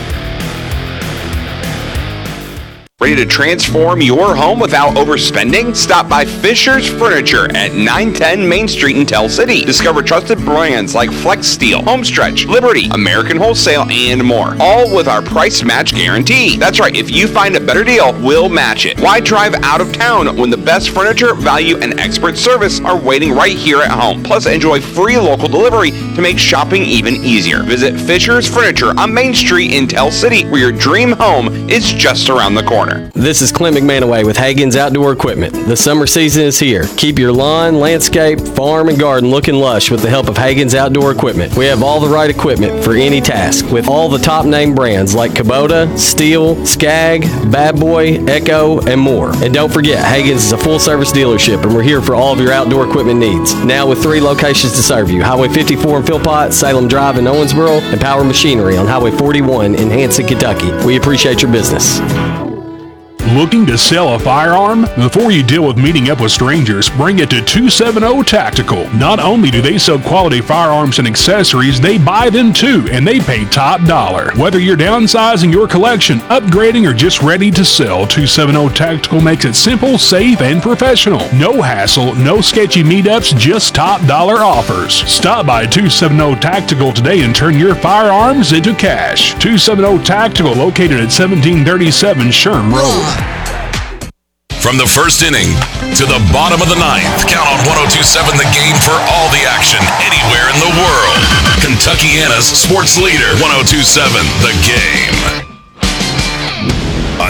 Ready to transform your home without overspending? Stop by Fisher's Furniture at 910 Main Street in Tell City. Discover trusted brands like Flex Steel, Homestretch, Liberty, American Wholesale, and more. All with our price match guarantee. That's right, if you find a better deal, we'll match it. Why drive out of town when the best furniture, value, and expert service are waiting right here at home? Plus, enjoy free local delivery to make shopping even easier. Visit Fisher's Furniture on Main Street in Tell City, where your dream home is just around the corner. This is Clint McManaway with Hagen's Outdoor Equipment. The summer season is here. Keep your lawn, landscape, farm, and garden looking lush with the help of Hagen's Outdoor Equipment. We have all the right equipment for any task with all the top name brands like Kubota, Steel, Skag, Bad Boy, Echo, and more. And don't forget, Hagen's is a full service dealership and we're here for all of your outdoor equipment needs. Now with 3 locations to serve you: Highway 54 in Philpott, Salem Drive in Owensboro, and Power Machinery on Highway 41 in Hanson, Kentucky. We appreciate your business. Looking to sell a firearm? Before you deal with meeting up with strangers, bring it to 270 Tactical. Not only do they sell quality firearms and accessories, they buy them too, and they pay top dollar. Whether you're downsizing your collection, upgrading, or just ready to sell, 270 Tactical makes it simple, safe, and professional. No hassle, no sketchy meetups, just top dollar offers. Stop by 270 Tactical today and turn your firearms into cash. 270 Tactical, located at 1737 Sherm Road. From the first inning to the bottom of the ninth, count on 102.7 The Game for all the action anywhere in the world. Kentuckiana's sports leader, 102.7 The Game.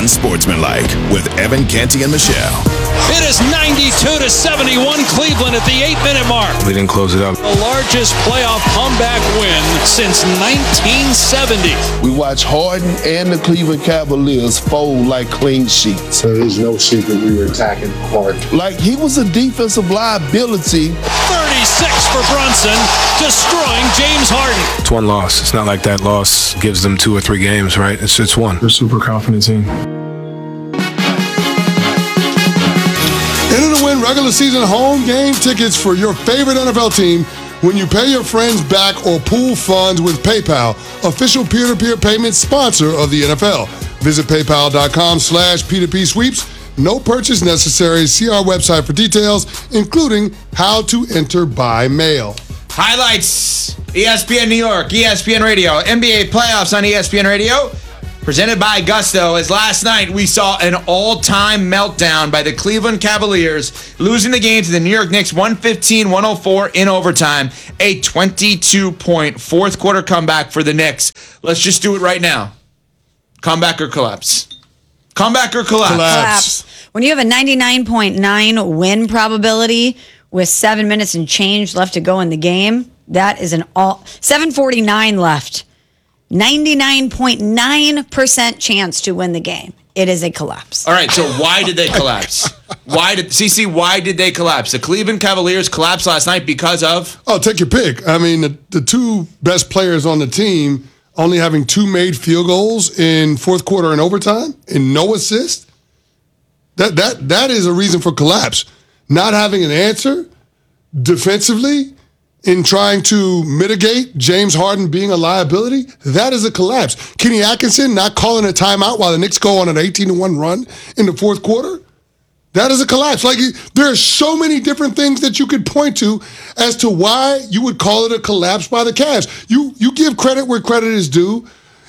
Unsportsmanlike with Evan Canty and Michelle. It is 92-71 Cleveland at the 8-minute mark. We didn't close it out. The largest playoff comeback win since 1970. We watched Harden and the Cleveland Cavaliers fold like clean sheets. So there's no secret we were attacking hard. Like he was a defensive liability. 36 for Brunson, destroying James Harden. It's one loss. It's not like that loss gives them 2 or 3 games, right? It's one. We're a super confident team. Enter to win regular season home game tickets for your favorite NFL team when you pay your friends back or pool funds with PayPal, official peer-to-peer payment sponsor of the NFL. Visit paypal.com/P2P sweeps. No purchase necessary. See our website for details, including how to enter by mail. Highlights, ESPN New York, ESPN Radio, NBA playoffs on ESPN Radio, presented by Gusto. As last night we saw an all-time meltdown by the Cleveland Cavaliers, losing the game to the New York Knicks 115-104 in overtime. A 22-point fourth quarter comeback for the Knicks. Let's just do it right now. Comeback or collapse? Comeback or collapse? Collapse. When you have a 99.9 win probability with 7 minutes and change left to go in the game, that is an 7:49 left. 99.9% chance to win the game. It is a collapse. All right, so why did they collapse? Why did they collapse? The Cleveland Cavaliers collapsed last night because of? Oh, take your pick. I mean, the 2 best players on the team only having 2 made field goals in fourth quarter and overtime and no assist. That is a reason for collapse. Not having an answer defensively in trying to mitigate James Harden being a liability, that is a collapse. Kenny Atkinson not calling a timeout while the Knicks go on an 18-1 run in the fourth quarter, that is a collapse. Like, there are so many different things that you could point to as to why you would call it a collapse by the Cavs. You give credit where credit is due.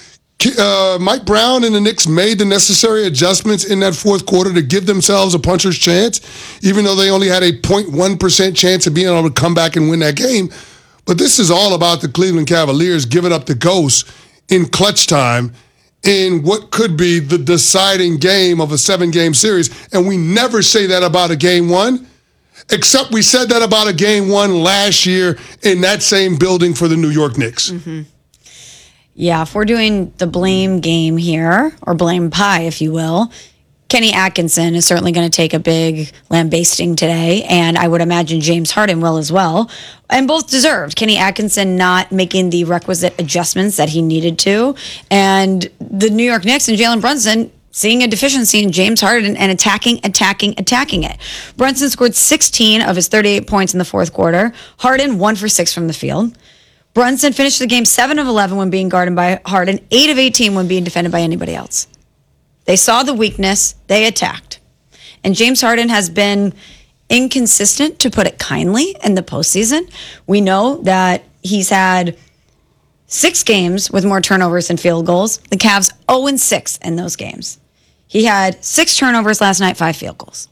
Mike Brown and the Knicks made the necessary adjustments in that fourth quarter to give themselves a puncher's chance, even though they only had a 0.1% chance of being able to come back and win that game. But this is all about the Cleveland Cavaliers giving up the ghost in clutch time in what could be the deciding game of a 7-game series. And we never say that about a game one, except we said that about a game one last year in that same building for the New York Knicks. Mm-hmm. Yeah, if we're doing the blame game here, or blame pie, if you will, Kenny Atkinson is certainly going to take a big lambasting today, and I would imagine James Harden will as well, and both deserved. Kenny Atkinson not making the requisite adjustments that he needed to, and the New York Knicks and Jalen Brunson seeing a deficiency in James Harden and attacking it. Brunson scored 16 of his 38 points in the fourth quarter. Harden 1 for 6 from the field. Brunson finished the game 7 of 11 when being guarded by Harden, 8 of 18 when being defended by anybody else. They saw the weakness, they attacked. And James Harden has been inconsistent, to put it kindly, in the postseason. We know that he's had 6 games with more turnovers than field goals. The Cavs 0-6 in those games. He had 6 turnovers last night, 5 field goals.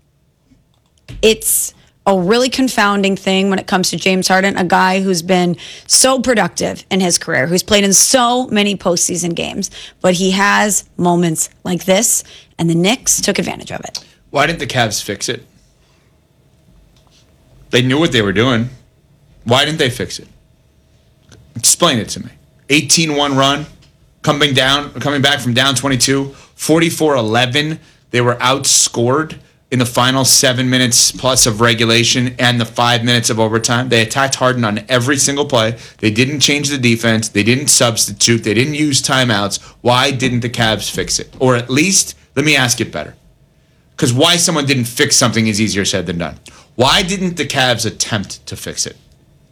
It's a really confounding thing when it comes to James Harden, a guy who's been so productive in his career, who's played in so many postseason games, but he has moments like this, and the Knicks took advantage of it. Why didn't the Cavs fix it? They knew what they were doing. Why didn't they fix it? Explain it to me. 18-1 run, coming back from down 22, 44-11. They were outscored in the final 7 minutes plus of regulation and the 5 minutes of overtime. They attacked Harden on every single play. They didn't change the defense. They didn't substitute. They didn't use timeouts. Why didn't the Cavs fix it? Or at least, let me ask it better. Because why someone didn't fix something is easier said than done. Why didn't the Cavs attempt to fix it?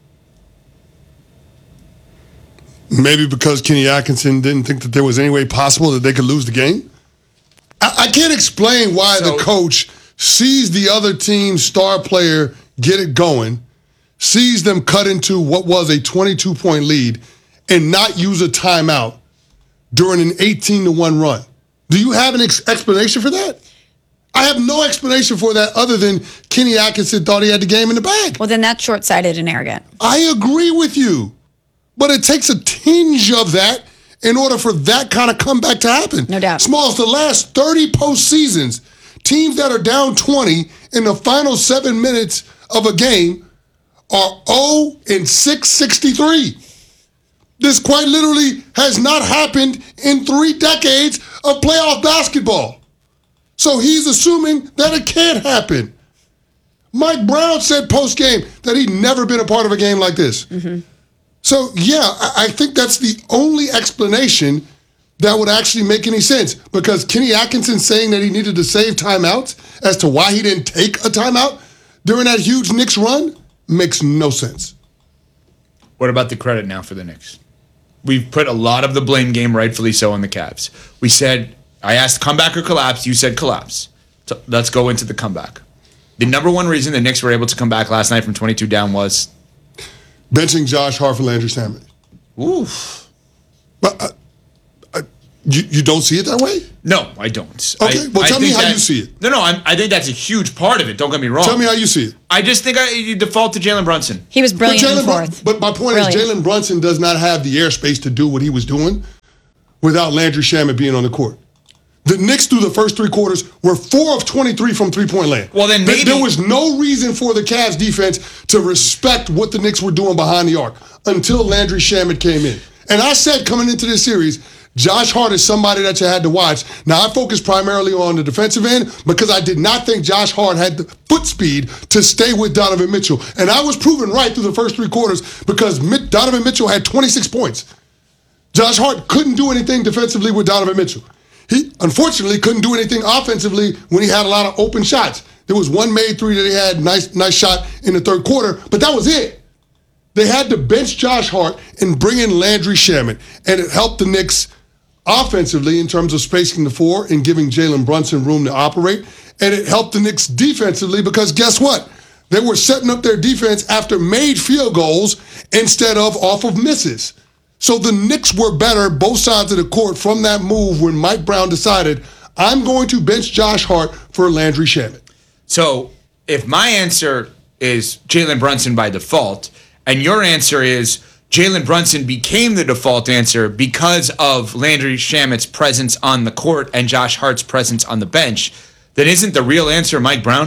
Maybe because Kenny Atkinson didn't think that there was any way possible that they could lose the game? I can't explain why the coach sees the other team's star player get it going, sees them cut into what was a 22-point lead, and not use a timeout during an 18-1 run. Do you have an explanation for that? I have no explanation for that other than Kenny Atkinson thought he had the game in the bag. Well, then that's short-sighted and arrogant. I agree with you. But it takes a tinge of that in order for that kind of comeback to happen. No doubt. Smalls, the last 30 postseasons, teams that are down 20 in the final 7 minutes of a game are 0-663. This quite literally has not happened in 3 decades of playoff basketball. So he's assuming that it can't happen. Mike Brown said post-game that he'd never been a part of a game like this. Mm-hmm. So, yeah, I think that's the only explanation that would actually make any sense. Because Kenny Atkinson saying that he needed to save timeouts as to why he didn't take a timeout during that huge Knicks run makes no sense. What about the credit now for the Knicks? We've put a lot of the blame game, rightfully so, on the Cavs. We said, I asked comeback or collapse. You said collapse. So let's go into the comeback. The number one reason the Knicks were able to come back last night from 22 down was benching Josh Hart for Landry Shamet. Oof. But you don't see it that way? No, I don't. Okay, tell me how you see it. No, I think that's a huge part of it. Don't get me wrong. Tell me how you see it. I just think you default to Jalen Brunson. He was brilliant in the fourth. But my point is Jalen Brunson does not have the airspace to do what he was doing without Landry Shamet being on the court. The Knicks through the first 3 quarters were 4 of 23 from three-point land. Well, then maybe there was no reason for the Cavs defense to respect what the Knicks were doing behind the arc until Landry Shamet came in. And I said coming into this series, Josh Hart is somebody that you had to watch. Now, I focused primarily on the defensive end because I did not think Josh Hart had the foot speed to stay with Donovan Mitchell. And I was proven right through the first 3 quarters because Donovan Mitchell had 26 points. Josh Hart couldn't do anything defensively with Donovan Mitchell. He, unfortunately, couldn't do anything offensively when he had a lot of open shots. There was one made 3 that he had, nice shot in the 3rd quarter, but that was it. They had to bench Josh Hart and bring in Landry Shamet, and it helped the Knicks offensively in terms of spacing the floor and giving Jalen Brunson room to operate, and it helped the Knicks defensively because guess what? They were setting up their defense after made field goals instead of off of misses. So the Knicks were better both sides of the court from that move when Mike Brown decided, I'm going to bench Josh Hart for Landry Shamet. So if my answer is Jalen Brunson by default, and your answer is Jalen Brunson became the default answer because of Landry Shamet's presence on the court and Josh Hart's presence on the bench, then isn't the real answer Mike Brown?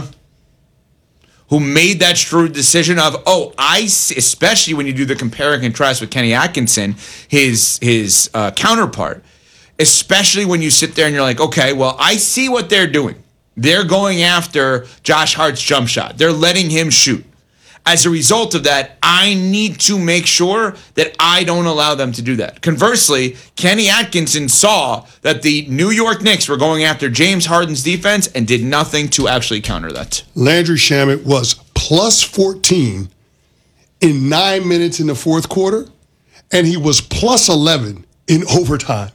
Who made that shrewd decision of, especially when you do the compare and contrast with Kenny Atkinson, his counterpart, especially when you sit there and you're like, okay, well, I see what they're doing. They're going after Josh Hart's jump shot. They're letting him shoot. As a result of that, I need to make sure that I don't allow them to do that. Conversely, Kenny Atkinson saw that the New York Knicks were going after James Harden's defense and did nothing to actually counter that. Landry Shamet was plus 14 in 9 minutes in the 4th quarter, and he was plus 11 in overtime.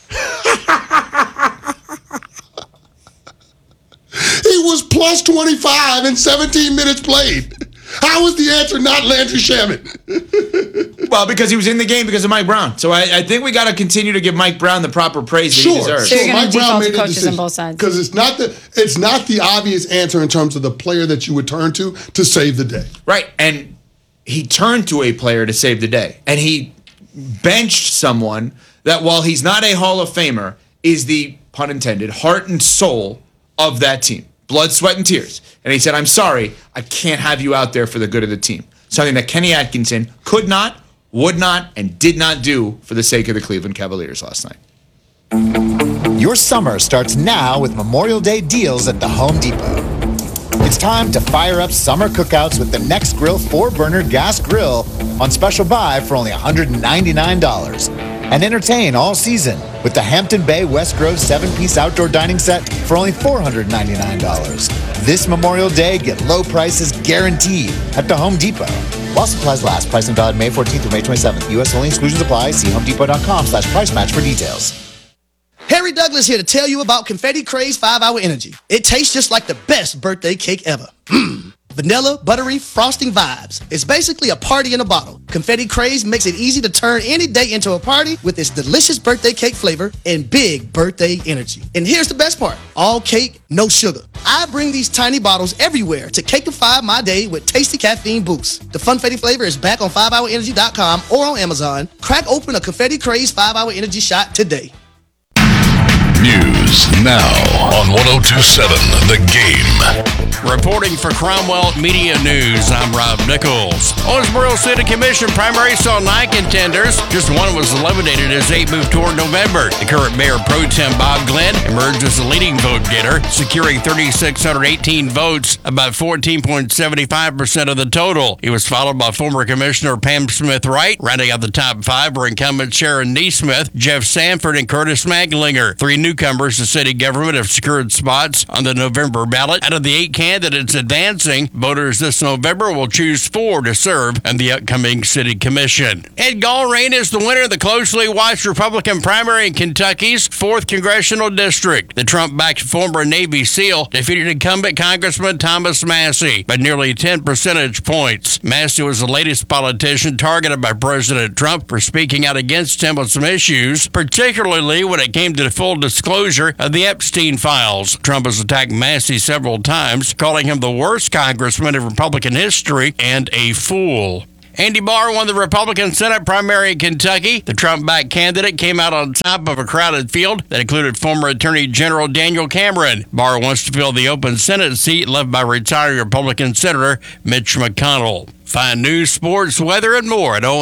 He was plus 25 in 17 minutes played. How was the answer not Landry Shamet? Well, because he was in the game because of Mike Brown. So I think we got to continue to give Mike Brown the proper praise that he deserves. So you're going to Mike Brown default made to a coaches decision on both sides. because it's not the obvious answer in terms of the player that you would turn to save the day. Right, and he turned to a player to save the day, and he benched someone that, while he's not a Hall of Famer, is the, pun intended, heart and soul of that team. Blood, sweat, and tears. And he said, I'm sorry, I can't have you out there for the good of the team. Something that Kenny Atkinson could not, would not, and did not do for the sake of the Cleveland Cavaliers last night. Your summer starts now with Memorial Day deals at the Home Depot. It's time to fire up summer cookouts with the Nextgrill 4-burner gas grill on special buy for only $199. And entertain all season with the Hampton Bay West Grove 7-piece outdoor dining set for only $499. This Memorial Day, get low prices guaranteed at the Home Depot. While supplies last, pricing valid May 14th through May 27th. U.S. only, exclusions apply. See homedepot.com/price match for details. Harry Douglas here to tell you about Confetti Craze 5-Hour Energy. It tastes just like the best birthday cake ever. Vanilla, buttery, frosting vibes. It's basically a party in a bottle. Confetti Craze makes it easy to turn any day into a party with its delicious birthday cake flavor and big birthday energy. And here's the best part. All cake, no sugar. I bring these tiny bottles everywhere to cakeify my day with tasty caffeine boosts. The Funfetti flavor is back on 5hourenergy.com or on Amazon. Crack open a Confetti Craze 5-Hour Energy shot today. News now on 102.7 The Game. Reporting for Cromwell Media News, I'm Rob Nichols. Owensboro City Commission primary saw 9 contenders. Just one was eliminated as 8 moved toward November. The current Mayor Pro Tem Bob Glenn emerged as the leading vote getter, securing 3,618 votes, about 14.75% of the total. He was followed by former Commissioner Pam Smith-Wright. Rounding out the top 5 were incumbent Sharon Neesmith, Jeff Sanford, and Curtis Maglinger. 3 newcomers to city government have secured spots on the November ballot. Out of the 8 candidates advancing, voters this November will choose 4 to serve on the upcoming city commission. Ed Gallrein is the winner of the closely watched Republican primary in Kentucky's 4th congressional district. The Trump-backed former Navy SEAL defeated incumbent Congressman Thomas Massie by nearly 10 percentage points. Massie was the latest politician targeted by President Trump for speaking out against him on some issues, particularly when it came to the full disclosure of the Epstein files. Trump has attacked Massie several times, calling him the worst congressman in Republican history and a fool. Andy Barr won the Republican Senate primary in Kentucky. The Trump-backed candidate came out on top of a crowded field that included former Attorney General Daniel Cameron. Barr wants to fill the open Senate seat left by retired Republican Senator Mitch McConnell. Find news, sports, weather, and more at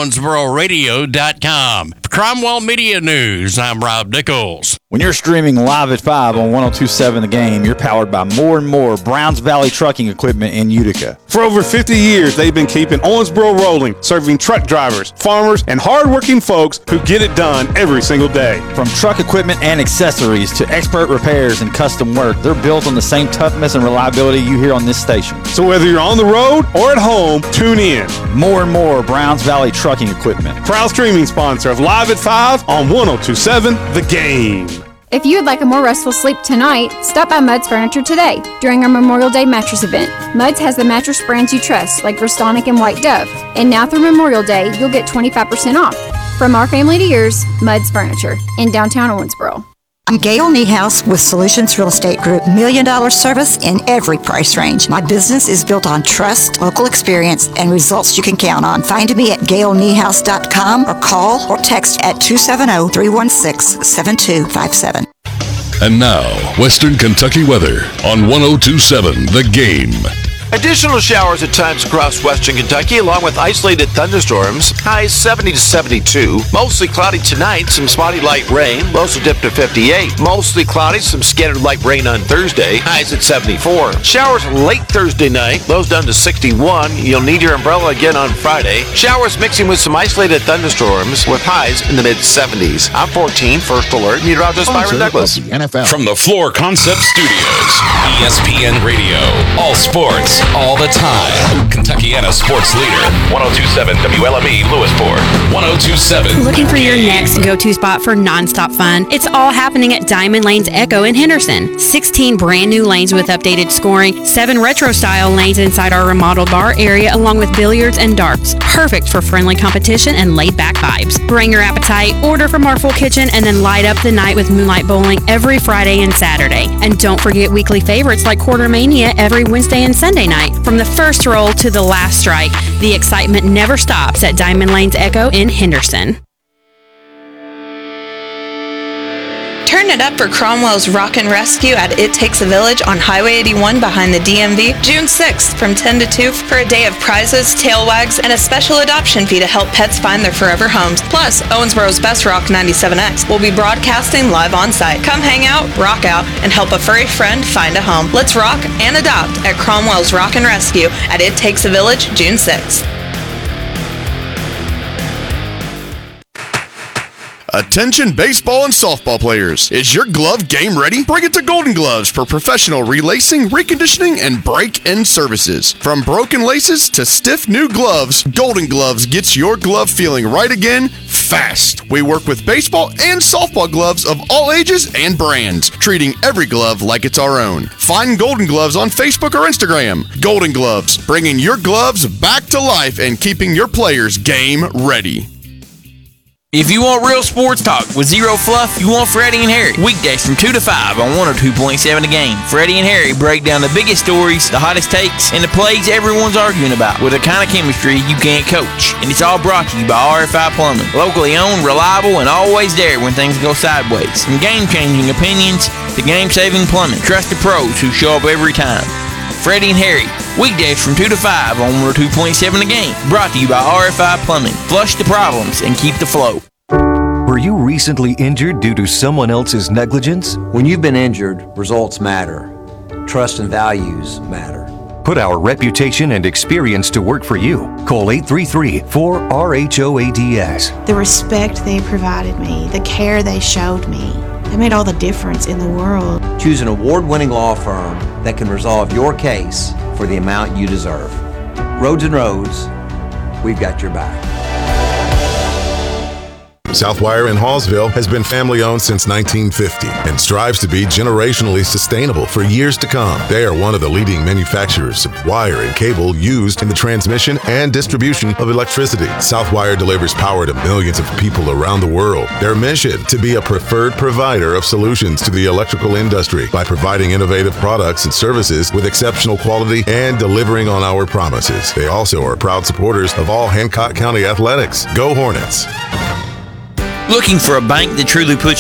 OwensboroRadio.com. For Cromwell Media News, I'm Rob Nichols. When you're streaming live at 5 on 102.7 The Game, you're powered by more and more Browns Valley Trucking Equipment in Utica. For over 50 years, they've been keeping Owensboro rolling, serving truck drivers, farmers, and hardworking folks who get it done every single day. From truck equipment and accessories to expert repairs and custom work, they're built on the same toughness and reliability you hear on this station. So whether you're on the road or at home, tune in. More and more Browns Valley Trucking Equipment. Proud streaming sponsor of Live at 5 on 102.7 The Game. If you would like a more restful sleep tonight, stop by Mudd's Furniture today during our Memorial Day mattress event. Mudd's has the mattress brands you trust, like Restonic and White Dove. And now through Memorial Day, you'll get 25% off. From our family to yours, Mudd's Furniture in downtown Owensboro. I'm Gail Niehaus with Solutions Real Estate Group. $1 million service in every price range. My business is built on trust, local experience, and results you can count on. Find me at gailniehaus.com or call or text at 270-316-7257. And now, Western Kentucky weather on 102.7 The Game. Additional showers at times across western Kentucky, along with isolated thunderstorms. Highs 70 to 72. Mostly cloudy tonight, some spotty light rain. Lows will dip to 58. Mostly cloudy, some scattered light rain on Thursday. Highs at 74. Showers late Thursday night. Lows down to 61. You'll need your umbrella again on Friday. Showers mixing with some isolated thunderstorms with highs in the mid-70s. I'm 14, First Alert, meteorologist Byron Douglas. From the Floor Concept Studios, ESPN Radio, all sports, all the time. Kentuckiana sports leader, 102.7 WLME Lewisport, 102.7. Looking for your next go-to spot for nonstop fun? It's all happening at Diamond Lanes Echo in Henderson. 16 brand new lanes with updated scoring, 7 retro-style lanes inside our remodeled bar area, along with billiards and darts. Perfect for friendly competition and laid-back vibes. Bring your appetite, order from our full kitchen, and then light up the night with moonlight bowling every Friday and Saturday. And don't forget weekly favorites like Quartermania every Wednesday and Sunday night. From the first roll to the last strike, the excitement never stops at Diamond Lanes Echo in Henderson. Turn it up for Cromwell's Rock and Rescue at It Takes a Village on Highway 81 behind the DMV, June 6th from 10 to 2 for a day of prizes, tail wags, and a special adoption fee to help pets find their forever homes. Plus, Owensboro's Best Rock 97X will be broadcasting live on site. Come hang out, rock out, and help a furry friend find a home. Let's rock and adopt at Cromwell's Rock and Rescue at It Takes a Village, June 6th. Attention baseball and softball players. Is your glove game ready? Bring it to Golden Gloves for professional relacing, reconditioning, and break-in services. From broken laces to stiff new gloves, Golden Gloves gets your glove feeling right again fast. We work with baseball and softball gloves of all ages and brands, treating every glove like it's our own. Find Golden Gloves on Facebook or Instagram. Golden Gloves, bringing your gloves back to life and keeping your players game ready. If you want real sports talk with zero fluff, you want Freddie and Harry. Weekdays from 2 to 5 on 102.7 The Game. Freddie and Harry break down the biggest stories, the hottest takes, and the plays everyone's arguing about with a kind of chemistry you can't coach. And it's all brought to you by RFI Plumbing. Locally owned, reliable, and always there when things go sideways. From game-changing opinions to game-saving plumbing. Trust the pros who show up every time. Freddie and Harry, weekdays from 2 to 5 on 102.7 The Game. Brought to you by RFI Plumbing. Flush the problems and keep the flow. Were you recently injured due to someone else's negligence? When you've been injured, results matter. Trust and values matter. Put our reputation and experience to work for you. Call 833-4RHOADS. The respect they provided me, the care they showed me, it made all the difference in the world. Choose an award-winning law firm that can resolve your case for the amount you deserve. Rhodes and Rhodes, we've got your back. Southwire in Hallsville has been family-owned since 1950 and strives to be generationally sustainable for years to come. They are one of the leading manufacturers of wire and cable used in the transmission and distribution of electricity. Southwire delivers power to millions of people around the world. Their mission, to be a preferred provider of solutions to the electrical industry by providing innovative products and services with exceptional quality and delivering on our promises. They also are proud supporters of all Hancock County athletics. Go Hornets! Looking for a bank that truly puts